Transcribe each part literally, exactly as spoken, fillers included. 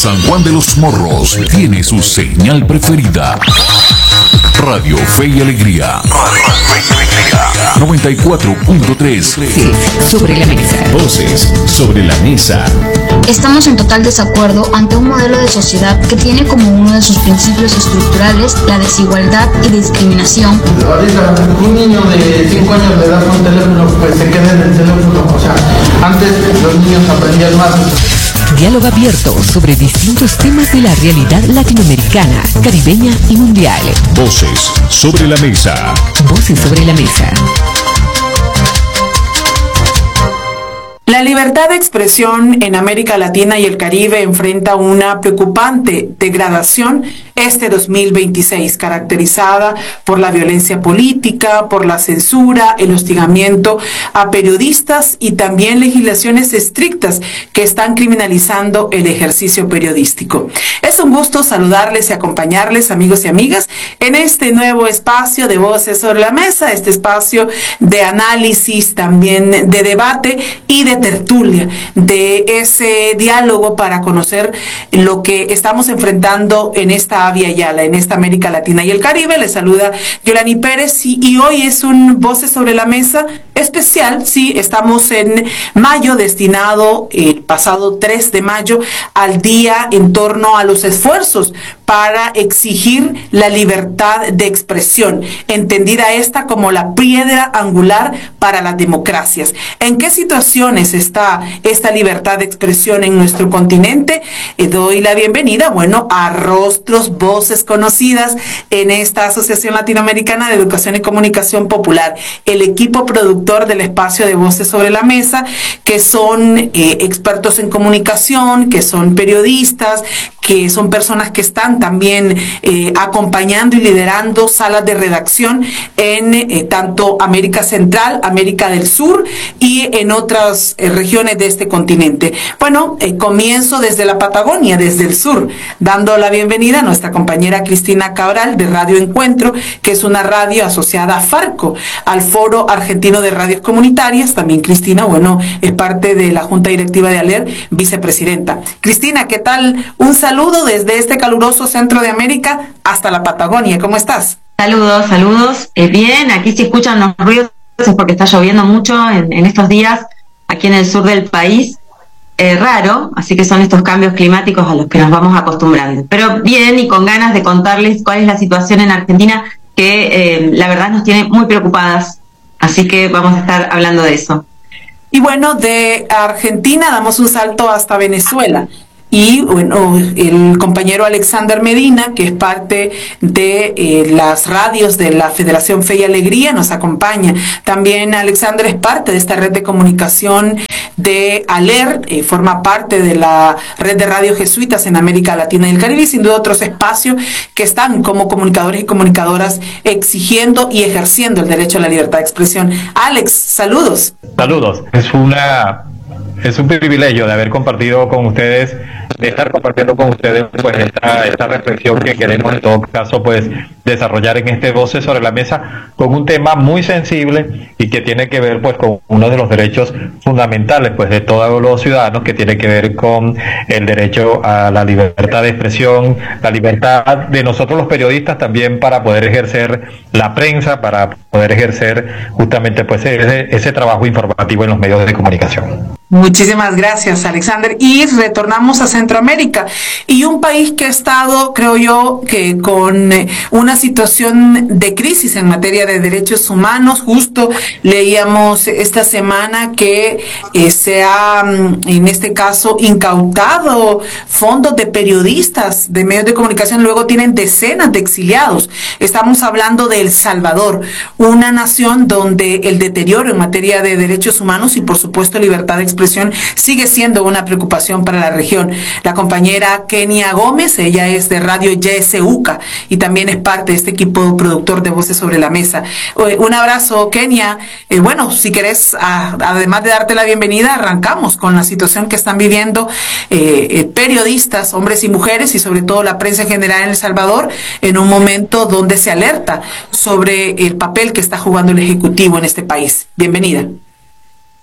San Juan de los Morros tiene su señal preferida. Radio Fe y Alegría. noventa y cuatro punto tres. Sobre la mesa. Voces sobre la mesa. Estamos en total desacuerdo ante un modelo de sociedad que tiene como uno de sus principios estructurales la desigualdad y discriminación. Ahorita un niño de cinco años le das un teléfono, pues se queda en el teléfono. O sea, antes los niños aprendían más. Diálogo abierto sobre distintos temas de la realidad latinoamericana, caribeña y mundial. Voces sobre la mesa. Voces sobre la mesa. La libertad de expresión en América Latina y el Caribe enfrenta una preocupante degradación este dos mil veintiséis, caracterizada por la violencia política, por la censura, el hostigamiento a periodistas y también legislaciones estrictas que están criminalizando el ejercicio periodístico. Es un gusto saludarles y acompañarles, amigos y amigas, en este nuevo espacio de Voces sobre la Mesa, este espacio de análisis, también de debate y de tertulia, de ese diálogo para conocer lo que estamos enfrentando en esta Avia Yala, en esta América Latina y el Caribe. Les saluda Yolani Pérez y, y hoy es un Voces sobre la Mesa especial. Sí, estamos en mayo, destinado el pasado tres de mayo al día en torno a los esfuerzos para exigir la libertad de expresión, entendida esta como la piedra angular para las democracias. ¿En qué situaciones está esta libertad de expresión en nuestro continente? Eh, doy la bienvenida, bueno, a rostros, voces conocidas en esta Asociación Latinoamericana de Educación y Comunicación Popular, el equipo productor del espacio de Voces sobre la Mesa, que son eh, expertos en comunicación, que son periodistas, que son personas que están también eh, acompañando y liderando salas de redacción en eh, tanto América Central, América del Sur y en otras eh, regiones de este continente. Bueno, eh, comienzo desde la Patagonia, desde el sur, dando la bienvenida a nuestra compañera Cristina Cabral de Radio Encuentro, que es una radio asociada a Farco, al Foro Argentino de Radios Comunitarias. También Cristina, bueno, es parte de la Junta Directiva de ALER, vicepresidenta. Cristina, ¿qué tal? Un saludo desde este caluroso centro de América hasta la Patagonia. ¿Cómo estás? Saludos, saludos. Eh, bien, aquí si escuchan los ruidos es porque está lloviendo mucho en, en estos días aquí en el sur del país. Eh, raro, así que son estos cambios climáticos a los que nos vamos acostumbrando. Pero bien, y con ganas de contarles cuál es la situación en Argentina, que eh, la verdad nos tiene muy preocupadas. Así que vamos a estar hablando de eso. Y bueno, de Argentina damos un salto hasta Venezuela. Y bueno, el compañero Alexander Medina, que es parte de eh, las radios de la Federación Fe y Alegría, nos acompaña. También Alexander es parte de esta red de comunicación de ALER, eh, forma parte de la red de radios jesuitas en América Latina y el Caribe, y sin duda otros espacios que están como comunicadores y comunicadoras exigiendo y ejerciendo el derecho a la libertad de expresión. Alex, saludos. Saludos. Es una... Es un privilegio de haber compartido con ustedes, de estar compartiendo con ustedes pues esta, esta reflexión que queremos en todo caso pues desarrollar en este Voces sobre la Mesa con un tema muy sensible y que tiene que ver pues con uno de los derechos fundamentales pues de todos los ciudadanos, que tiene que ver con el derecho a la libertad de expresión, la libertad de nosotros los periodistas también para poder ejercer la prensa, para poder ejercer justamente pues ese, ese trabajo informativo en los medios de comunicación. Muchísimas gracias, Alexander. Y retornamos a Centroamérica, y un país que ha estado, creo yo, que con una situación de crisis en materia de derechos humanos. Justo leíamos esta semana que eh, se ha, en este caso, incautado fondos de periodistas de medios de comunicación, luego tienen decenas de exiliados. Estamos hablando de El Salvador, una nación donde el deterioro en materia de derechos humanos y, por supuesto, libertad de expresión sigue siendo una preocupación para la región. La compañera Kenia Gómez, ella es de Radio Y S U C A y también es parte de este equipo productor de Voces sobre la Mesa. Un abrazo, Kenia. Eh, bueno, si querés, a, además de darte la bienvenida, arrancamos con la situación que están viviendo eh, eh, periodistas, hombres y mujeres, y sobre todo la prensa en general en El Salvador, en un momento donde se alerta sobre el papel que está jugando el Ejecutivo en este país. Bienvenida.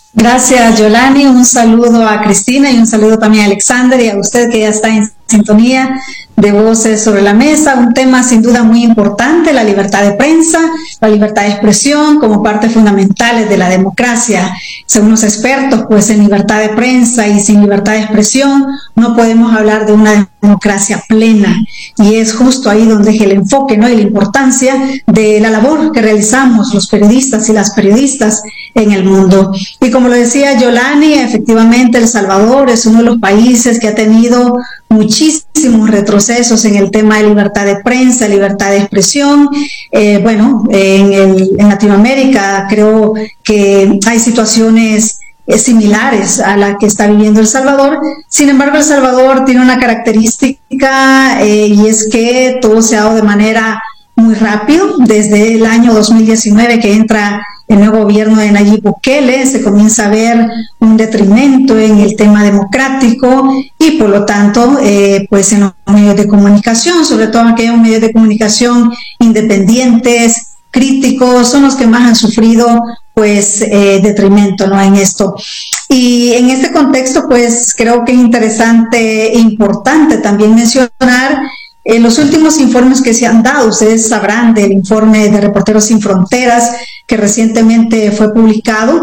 Gracias, Yolani. Un saludo a Cristina y un saludo también a Alexander y a usted que ya está en sintonía de Voces sobre la Mesa. Un tema sin duda muy importante, la libertad de prensa, la libertad de expresión como partes fundamentales de la democracia. Según los expertos, pues sin libertad de prensa y sin libertad de expresión no podemos hablar de una democracia plena. Y es justo ahí donde es el enfoque, ¿no? Y la importancia de la labor que realizamos los periodistas y las periodistas en el mundo. Y como lo decía Yolani, efectivamente El Salvador es uno de los países que ha tenido muchísimos retrocesos en el tema de libertad de prensa, libertad de expresión. Eh, bueno, en, el, en Latinoamérica creo que hay situaciones eh, similares a la que está viviendo El Salvador. Sin embargo, El Salvador tiene una característica eh, y es que todo se ha dado de manera muy rápido. Desde el año dos mil diecinueve que entra el nuevo gobierno de Nayib Bukele, se comienza a ver un detrimento en el tema democrático y por lo tanto eh, pues en los medios de comunicación, sobre todo aquellos medios de comunicación independientes, críticos, son los que más han sufrido pues eh, detrimento, ¿no? En esto. Y en este contexto pues creo que es interesante e importante también mencionar Eh, los últimos informes que se han dado. Ustedes sabrán del informe de Reporteros Sin Fronteras que recientemente fue publicado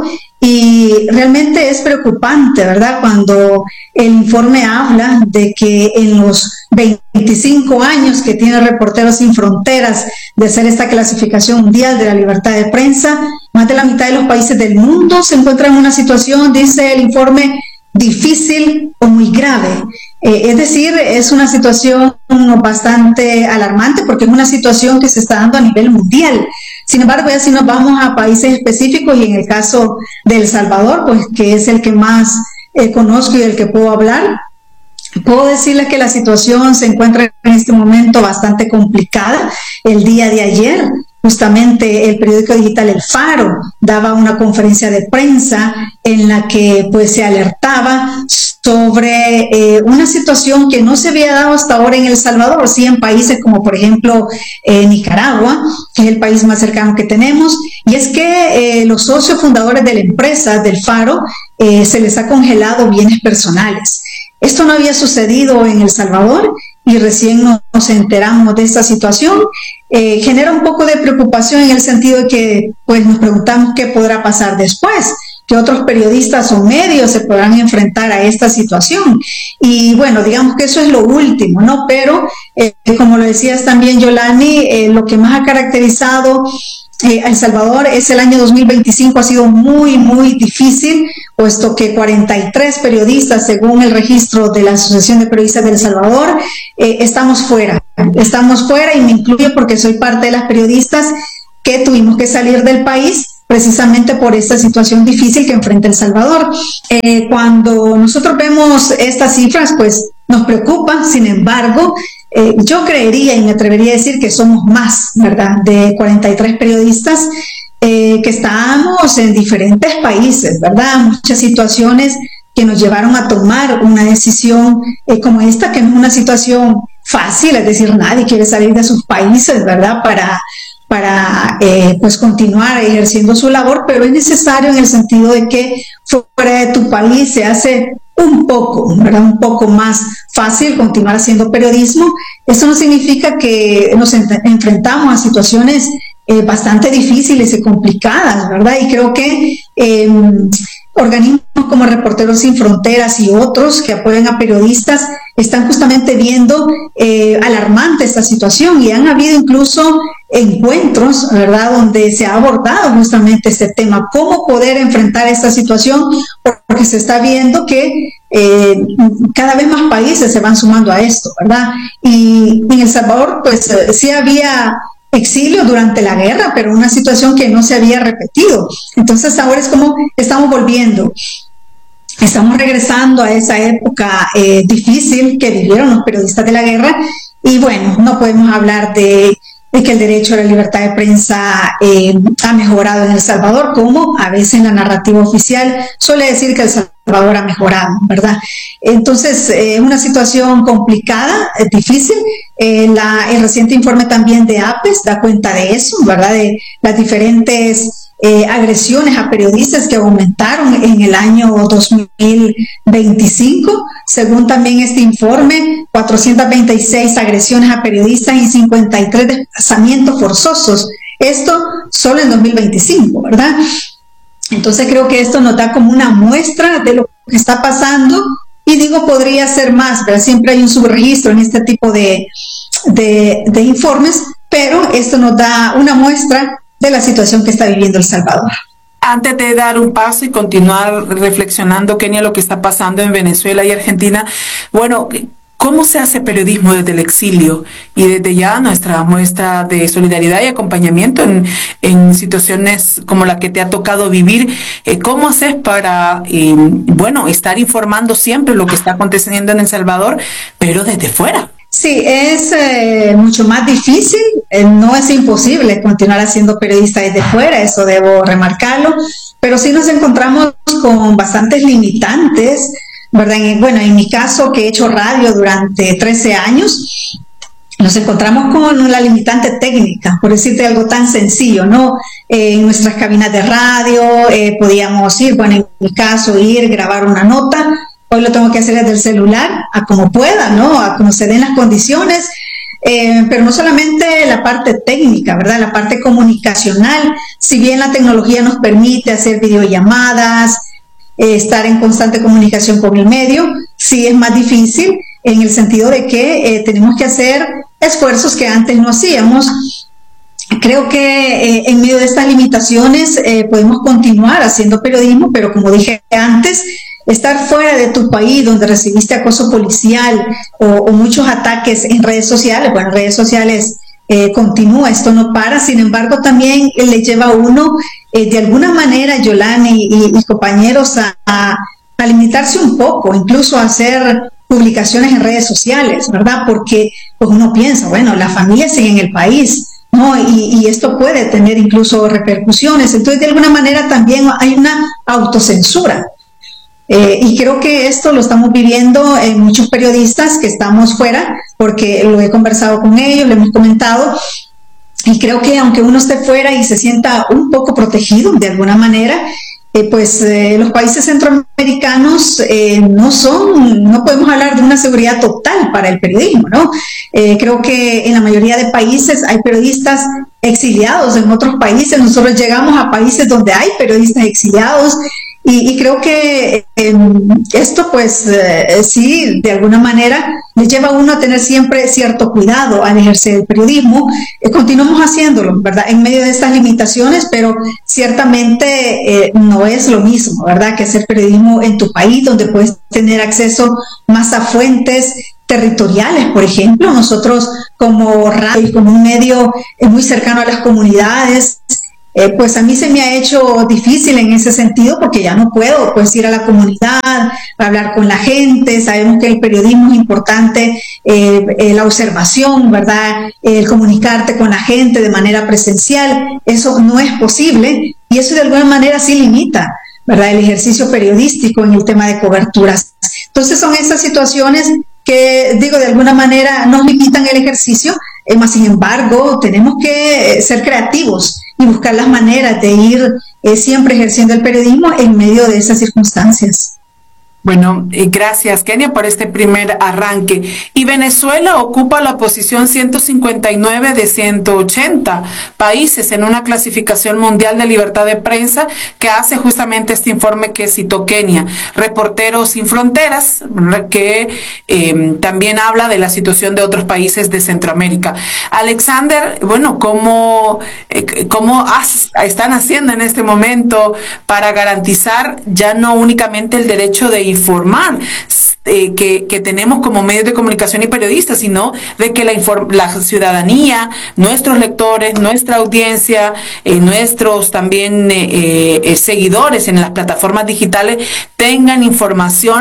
y realmente es preocupante, ¿verdad? Cuando el informe habla de que en los veinticinco años que tiene Reporteros Sin Fronteras de hacer esta clasificación mundial de la libertad de prensa, más de la mitad de los países del mundo se encuentran en una situación, dice el informe, difícil o muy grave. Eh, es decir, es una situación bastante alarmante porque es una situación que se está dando a nivel mundial. Sin embargo, ya si nos vamos a países específicos y en el caso de El Salvador, pues que es el que más eh, conozco y del que puedo hablar, puedo decirles que la situación se encuentra en este momento bastante complicada. El día de ayer, justamente el periódico digital El Faro daba una conferencia de prensa en la que pues se alertaba sobre eh, una situación que no se había dado hasta ahora en El Salvador, sí en países como por ejemplo eh, Nicaragua, que es el país más cercano que tenemos, y es que eh, los socios fundadores de la empresa del Faro eh, se les ha congelado bienes personales. Esto no había sucedido en El Salvador y recién nos enteramos de esta situación. Eh, genera un poco de preocupación en el sentido de que pues nos preguntamos qué podrá pasar después, que otros periodistas o medios se podrán enfrentar a esta situación. Y bueno, digamos que eso es lo último, ¿no? Pero, eh, como lo decías también, Yolani, eh, lo que más ha caracterizado eh, a El Salvador es el año dos mil veinticinco, ha sido muy, muy difícil, puesto que cuarenta y tres periodistas, según el registro de la Asociación de Periodistas de El Salvador, eh, estamos fuera. Estamos fuera y me incluyo porque soy parte de las periodistas que tuvimos que salir del país precisamente por esta situación difícil que enfrenta El Salvador. Eh, cuando nosotros vemos estas cifras, pues nos preocupa. Sin embargo, eh, yo creería y me atrevería a decir que somos más, ¿verdad?, de cuarenta y tres periodistas eh, que estamos en diferentes países, ¿verdad? Muchas situaciones que nos llevaron a tomar una decisión eh, como esta, que no es una situación fácil, es decir, nadie quiere salir de sus países, ¿verdad?, para para eh, pues continuar ejerciendo su labor, pero es necesario en el sentido de que fuera de tu país se hace un poco, ¿verdad?, un poco más fácil continuar haciendo periodismo. Eso no significa que nos ent- enfrentamos a situaciones eh, bastante difíciles y complicadas, ¿verdad? Y creo que eh, organismos como Reporteros Sin Fronteras y otros que apoyan a periodistas están justamente viendo eh, alarmante esta situación, y han habido incluso encuentros, ¿verdad?, donde se ha abordado justamente este tema, cómo poder enfrentar esta situación, porque se está viendo que eh, cada vez más países se van sumando a esto, ¿verdad? Y en El Salvador pues eh, sí había exilio durante la guerra, pero una situación que no se había repetido. Entonces ahora es como estamos volviendo. Estamos regresando a esa época eh, difícil que vivieron los periodistas de la guerra, y bueno, no podemos hablar de, de que el derecho a la libertad de prensa eh, ha mejorado en El Salvador, como a veces la narrativa oficial suele decir que El Salvador ha mejorado, ¿verdad? Entonces, es eh, una situación complicada, es difícil. Eh, la, el reciente informe también de APES da cuenta de eso, ¿verdad?, de las diferentes eh, agresiones a periodistas que aumentaron en el año dos mil veinticinco. Según también este informe, cuatrocientas veintiséis agresiones a periodistas y cincuenta y tres desplazamientos forzosos. Esto solo en dos mil veinticinco, ¿verdad? Entonces creo que esto nos da como una muestra de lo que está pasando, y digo podría ser más, ¿verdad? Siempre hay un subregistro en este tipo de, de, de informes, pero esto nos da una muestra de la situación que está viviendo El Salvador. Antes de dar un paso y continuar reflexionando, Kenia, lo que está pasando en Venezuela y Argentina, bueno, ¿cómo se hace periodismo desde el exilio? Y desde ya nuestra muestra de solidaridad y acompañamiento en, en situaciones como la que te ha tocado vivir. Eh, ¿Cómo haces para, eh, bueno, estar informando siempre lo que está aconteciendo en El Salvador, pero desde fuera? Sí, es eh, mucho más difícil, eh, no es imposible continuar haciendo periodista desde fuera, eso debo remarcarlo, pero sí nos encontramos con bastantes limitantes, ¿verdad? Bueno, en mi caso, que he hecho radio durante trece años, nos encontramos con una limitante técnica, por decirte algo tan sencillo, ¿no? Eh, en nuestras cabinas de radio eh, podíamos ir, bueno, en mi caso, ir, grabar una nota. Hoy lo tengo que hacer desde el celular, a como pueda, ¿no? A como se den las condiciones, eh, pero no solamente la parte técnica, ¿verdad? La parte comunicacional, si bien la tecnología nos permite hacer videollamadas, eh, estar en constante comunicación con el medio, sí es más difícil en el sentido de que eh, tenemos que hacer esfuerzos que antes no hacíamos. Creo que eh, en medio de estas limitaciones eh, podemos continuar haciendo periodismo, pero como dije antes, estar fuera de tu país donde recibiste acoso policial o, o muchos ataques en redes sociales, bueno, en redes sociales eh, continúa, esto no para, sin embargo también eh, le lleva a uno eh, de alguna manera, Yolani y, y compañeros, a, a, a limitarse un poco, incluso a hacer publicaciones en redes sociales, ¿verdad? Porque pues uno piensa, bueno, la familia sigue en el país, ¿no? Y, y esto puede tener incluso repercusiones, entonces de alguna manera también hay una autocensura. Eh, y creo que esto lo estamos viviendo en muchos periodistas que estamos fuera, porque lo he conversado con ellos, lo hemos comentado, y creo que aunque uno esté fuera y se sienta un poco protegido de alguna manera, eh, pues eh, los países centroamericanos eh, no son, no podemos hablar de una seguridad total para el periodismo, ¿no? Eh, creo que en la mayoría de países hay periodistas exiliados en otros países, nosotros llegamos a países donde hay periodistas exiliados. Y, y creo que eh, esto pues eh, sí, de alguna manera le lleva a uno a tener siempre cierto cuidado al ejercer el periodismo. Eh, continuamos haciéndolo, ¿verdad? En medio de estas limitaciones, pero ciertamente eh, no es lo mismo, ¿verdad? Que hacer periodismo en tu país, donde puedes tener acceso más a fuentes territoriales, por ejemplo. Nosotros como radio y como un medio eh, muy cercano a las comunidades, Eh, pues a mí se me ha hecho difícil en ese sentido porque ya no puedo pues ir a la comunidad, hablar con la gente. Sabemos que el periodismo es importante, eh, eh, la observación, ¿verdad? El comunicarte con la gente de manera presencial, eso no es posible y eso de alguna manera sí limita, ¿verdad? El ejercicio periodístico en el tema de coberturas. Entonces son esas situaciones que, digo, de alguna manera nos limitan el ejercicio, eh, más sin embargo tenemos que ser creativos y buscar las maneras de ir eh, siempre ejerciendo el periodismo en medio de esas circunstancias. Bueno, eh, gracias, Kenia, por este primer arranque. Y Venezuela ocupa la posición ciento cincuenta y nueve de ciento ochenta países en una clasificación mundial de libertad de prensa que hace justamente este informe que citó Kenia, Reporteros Sin Fronteras, que eh, también habla de la situación de otros países de Centroamérica. Alexander, bueno, ¿cómo, eh, cómo has, están haciendo en este momento para garantizar ya no únicamente el derecho de informar eh, que, que tenemos como medios de comunicación y periodistas, sino de que la, la ciudadanía, nuestros lectores, nuestra audiencia, eh, nuestros también eh, eh, seguidores en las plataformas digitales tengan información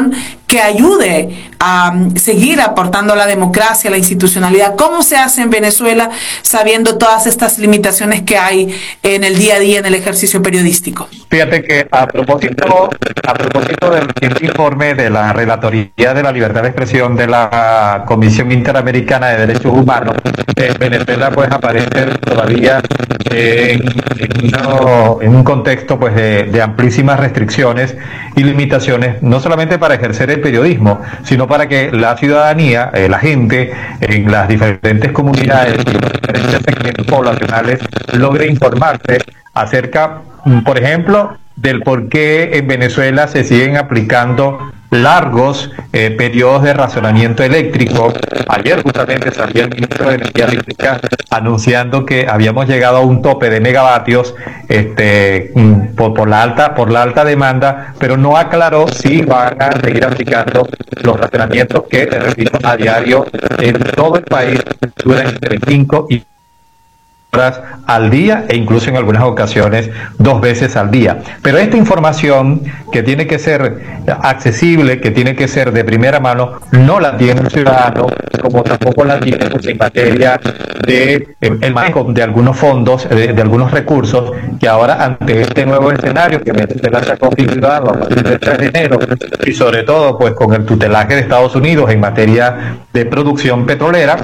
que ayude a um, seguir aportando a la democracia, a la institucionalidad? ¿Cómo se hace en Venezuela sabiendo todas estas limitaciones que hay en el día a día en el ejercicio periodístico? Fíjate que a propósito, a propósito del reciente informe de la Relatoría de la Libertad de Expresión de la Comisión Interamericana de Derechos Humanos, en Venezuela pues aparece todavía eh, en, en, uno, en un contexto pues de, de amplísimas restricciones y limitaciones, no solamente para ejercer el periodismo, sino para que la ciudadanía, eh, la gente en las diferentes comunidades y los diferentes segmentos poblacionales logre informarse acerca, por ejemplo, del por qué en Venezuela se siguen aplicando largos eh, periodos de racionamiento eléctrico. Ayer justamente salió el ministro de Energía Eléctrica anunciando que habíamos llegado a un tope de megavatios este, por, por, la alta, por la alta demanda, pero no aclaró si van a seguir aplicando los racionamientos que, repito, a diario en todo el país duran entre cinco y horas al día e incluso en algunas ocasiones dos veces al día. Pero esta información que tiene que ser accesible, que tiene que ser de primera mano, no la tiene el ciudadano, como tampoco la tiene pues, en materia de eh, el manejo de algunos fondos, de, de algunos recursos, que ahora ante este nuevo escenario que Venezuela se ha configurado a partir del tres de enero y sobre todo pues con el tutelaje de Estados Unidos en materia de producción petrolera,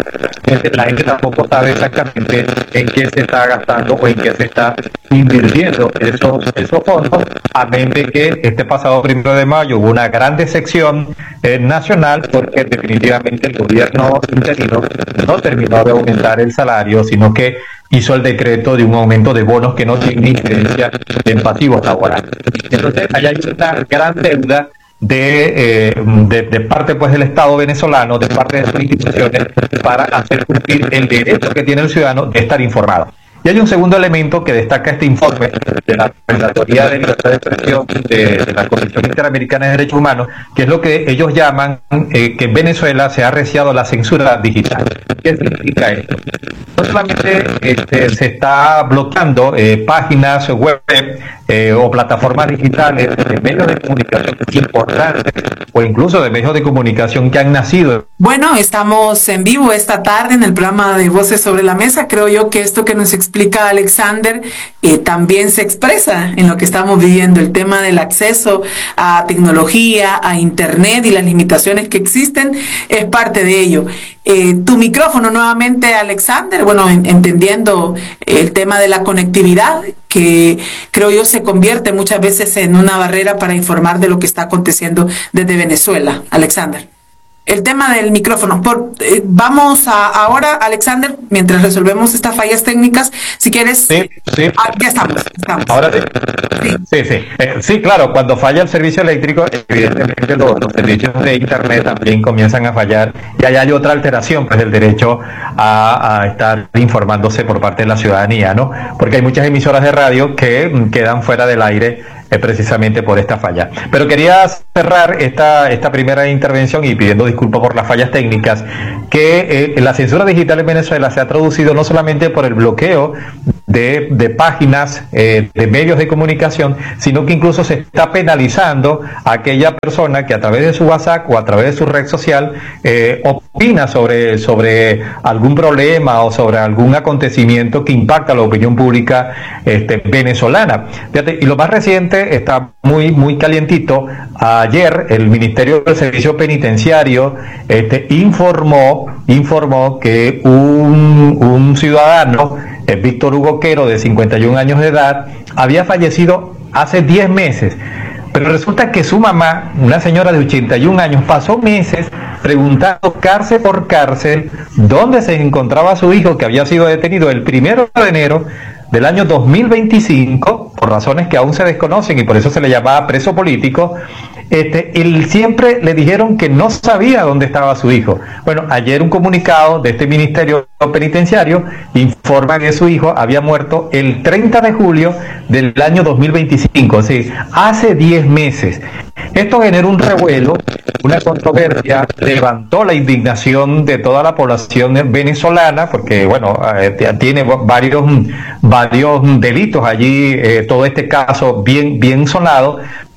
la gente tampoco sabe exactamente en qué se está gastando o en qué se está invirtiendo esos, esos fondos, a menos de que este pasado primero de mayo hubo una gran decepción eh, nacional porque definitivamente el gobierno interino no terminó de aumentar el salario, sino que hizo el decreto de un aumento de bonos que no tiene incidencia en pasivos laborales. Entonces, allá hay una gran deuda De, eh, de, de parte pues del Estado venezolano, de parte de sus instituciones, para hacer cumplir el derecho que tiene el ciudadano de estar informado. Y hay un segundo elemento que destaca este informe de la Relatoría de Libertad de Expresión de, de la Comisión Interamericana de Derechos Humanos, que es lo que ellos llaman eh, que en Venezuela se ha arreciado la censura digital. ¿Qué significa esto? No solamente este, se está bloqueando eh, páginas web eh, o plataformas digitales de medios de comunicación importantes o incluso de medios de comunicación que han nacido. Bueno, estamos en vivo esta tarde en el programa de Voces sobre la Mesa. Creo yo que esto que nos explica Alexander eh, también se expresa en lo que estamos viviendo, el tema del acceso a tecnología, a internet y las limitaciones que existen es parte de ello. Eh, tu micrófono nuevamente, Alexander, bueno, en, entendiendo el tema de la conectividad, que creo yo se convierte muchas veces en una barrera para informar de lo que está aconteciendo desde Venezuela. Alexander. El tema del micrófono. Por, eh, vamos a ahora, Alexander, mientras resolvemos estas fallas técnicas, si quieres. Sí, sí. Ah, ya estamos, estamos. Ahora sí. Sí, sí. Sí, eh, sí, claro, cuando falla el servicio eléctrico, evidentemente los, los servicios de Internet también comienzan a fallar y ahí hay otra alteración pues del derecho a, a estar informándose por parte de la ciudadanía, ¿no? Porque hay muchas emisoras de radio que mm, quedan fuera del aire eh, precisamente por esta falla. Pero quería cerrar esta, esta primera intervención y pidiendo disculpas por las fallas técnicas, que eh, la censura digital en Venezuela se ha traducido no solamente por el bloqueo de, de páginas, eh, de medios de comunicación, sino que incluso se está penalizando a aquella persona que a través de su WhatsApp o a través de su red social eh, opina sobre, sobre algún problema o sobre algún acontecimiento que impacta a la opinión pública este, venezolana. Fíjate, y lo más reciente está muy, muy calientito. Ayer el Ministerio del Servicio Penitenciario este, informó, informó que un, un ciudadano, eh, Víctor Hugo Quero, de cincuenta y un años de edad, había fallecido hace diez meses. Pero resulta que su mamá, una señora de ochenta y un años, pasó meses preguntando cárcel por cárcel dónde se encontraba su hijo, que había sido detenido el primero de enero del año dos mil veinticinco, por razones que aún se desconocen y por eso se le llamaba preso político. Este, él siempre le dijeron que no sabía dónde estaba su hijo. Bueno, ayer un comunicado de este Ministerio Penitenciario informa que su hijo había muerto el treinta de julio del año dos mil veinticinco, es decir, hace diez meses. Esto generó un revuelo, una controversia, levantó la indignación de toda la población venezolana, porque bueno, eh, tiene varios, varios delitos allí, eh, todo este caso bien, bien sonado.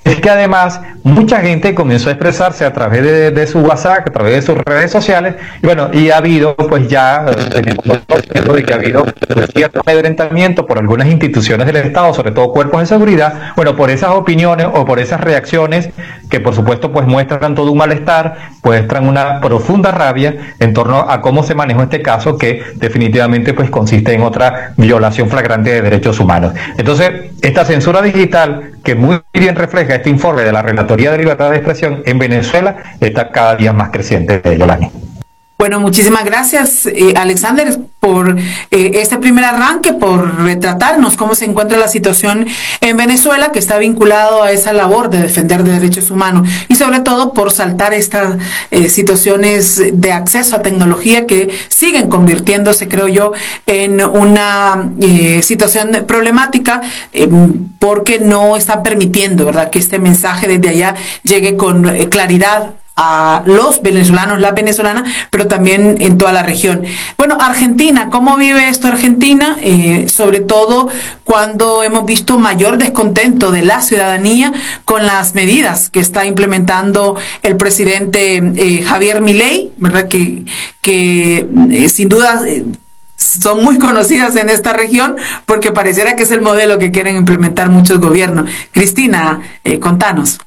es que además mucha gente comenzó a expresarse a través de, de su WhatsApp, a través de sus redes sociales, y bueno, y ha habido pues ya tenemos conocimiento de que ha habido pues, cierto amedrentamiento por algunas instituciones del Estado, sobre todo cuerpos de seguridad, bueno, por esas opiniones o por esas reacciones que por supuesto pues muestran todo un malestar, muestran una profunda rabia en torno a cómo se manejó este caso, que definitivamente pues consiste en otra violación flagrante de derechos humanos. Entonces, esta censura digital, que muy bien refleja este informe de la Relatoría de Libertad de Expresión en Venezuela, está cada día más creciente, Yolani. Bueno, muchísimas gracias, eh, Alexander, por eh, este primer arranque, por retratarnos cómo se encuentra la situación en Venezuela, que está vinculado a esa labor de defender derechos humanos, y sobre todo por saltar estas eh, situaciones de acceso a tecnología que siguen convirtiéndose, creo yo, en una eh, situación problemática, eh, porque no están permitiendo, ¿verdad?, que este mensaje desde allá llegue con eh, claridad a los venezolanos, las venezolanas, pero también en toda la región. Bueno, Argentina, ¿cómo vive esto Argentina? Eh, sobre todo cuando hemos visto mayor descontento de la ciudadanía con las medidas que está implementando el presidente eh, Javier Milei, ¿verdad? Que, que eh, sin duda eh, son muy conocidas en esta región, porque pareciera que es el modelo que quieren implementar muchos gobiernos. Cristina, eh, contanos.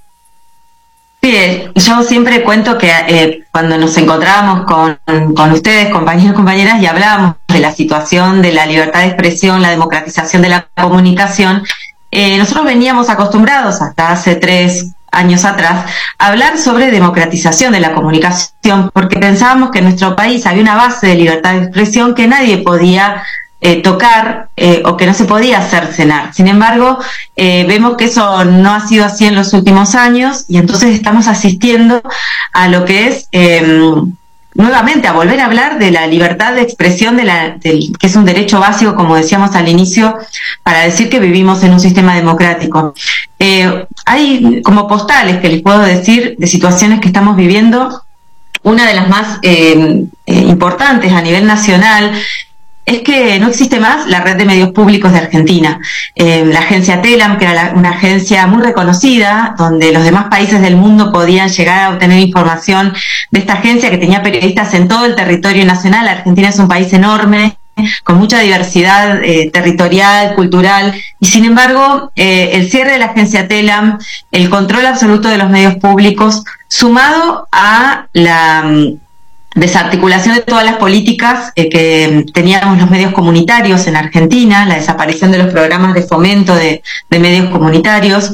Sí, yo siempre cuento que eh, cuando nos encontrábamos con, con ustedes, compañeros y compañeras, y hablábamos de la situación de la libertad de expresión, la democratización de la comunicación, eh, nosotros veníamos acostumbrados hasta hace tres años atrás a hablar sobre democratización de la comunicación, porque pensábamos que en nuestro país había una base de libertad de expresión que nadie podía Eh, tocar eh, o que no se podía cercenar. Sin embargo, eh, vemos que eso no ha sido así en los últimos años, y entonces estamos asistiendo a lo que es eh, nuevamente a volver a hablar de la libertad de expresión, de la, del, que es un derecho básico, como decíamos al inicio, para decir que vivimos en un sistema democrático. Eh, hay como postales que les puedo decir de situaciones que estamos viviendo. Una de las más eh, eh, importantes a nivel nacional es que no existe más la red de medios públicos de Argentina. Eh, la agencia TELAM, que era la, una agencia muy reconocida, donde los demás países del mundo podían llegar a obtener información de esta agencia, que tenía periodistas en todo el territorio nacional. Argentina es un país enorme, con mucha diversidad eh, territorial, cultural, y sin embargo, eh, el cierre de la agencia TELAM, el control absoluto de los medios públicos, sumado a la desarticulación de todas las políticas eh, que teníamos los medios comunitarios en Argentina, la desaparición de los programas de fomento de, de medios comunitarios,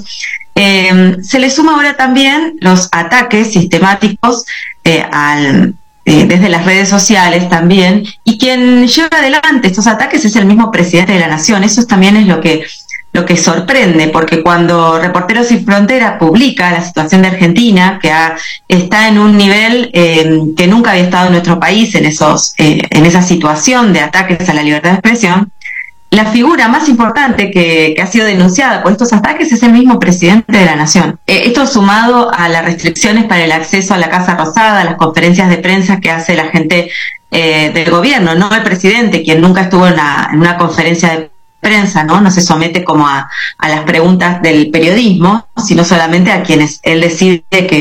eh, se le suma ahora también los ataques sistemáticos eh, al, eh, desde las redes sociales también, y quien lleva adelante estos ataques es el mismo presidente de la Nación. Eso también es lo que lo que sorprende, porque cuando Reporteros Sin Fronteras publica la situación de Argentina, que ha, está en un nivel eh, que nunca había estado en nuestro país, en esos eh, en esa situación de ataques a la libertad de expresión, la figura más importante que, que ha sido denunciada por estos ataques es el mismo presidente de la Nación. Eh, esto sumado a las restricciones para el acceso a la Casa Rosada, a las conferencias de prensa que hace la gente eh, del gobierno, no el presidente, quien nunca estuvo en una, en una conferencia de prensa, ¿no? No se somete como a, a las preguntas del periodismo, sino solamente a quienes él decide que